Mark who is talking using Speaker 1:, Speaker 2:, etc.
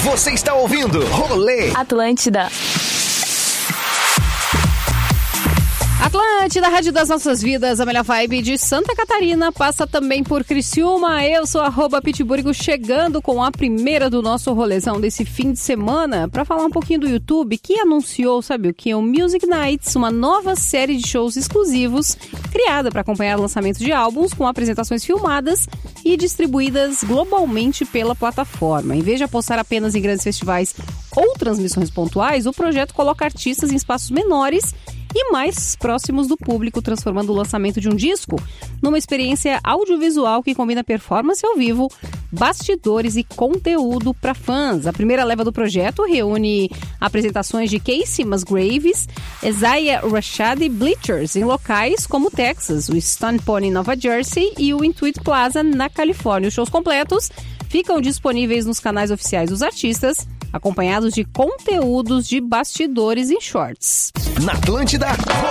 Speaker 1: Você está ouvindo Rolê
Speaker 2: Atlântida.
Speaker 3: Atlântida, Rádio das Nossas Vidas, a melhor vibe de Santa Catarina, passa também por Criciúma. Eu sou @Pitburgo, chegando com a primeira do nosso rolezão desse fim de semana, para falar um pouquinho do YouTube, que anunciou, sabe o que? O Music Nights, uma nova série de shows exclusivos, criada para acompanhar o lançamento de álbuns, com apresentações filmadas e distribuídas globalmente pela plataforma. Em vez de apostar apenas em grandes festivais ou transmissões pontuais, o projeto coloca artistas em espaços menores e mais próximos do público, transformando o lançamento de um disco numa experiência audiovisual que combina performance ao vivo, bastidores e conteúdo para fãs. A primeira leva do projeto reúne apresentações de Casey Musgraves, Isaiah Rashad e Bleachers em locais como Texas, o Stone Pony em Nova Jersey e o Intuit Plaza na Califórnia. Os shows completos ficam disponíveis nos canais oficiais dos artistas, acompanhados de conteúdos de bastidores em shorts.
Speaker 1: na Atlântida.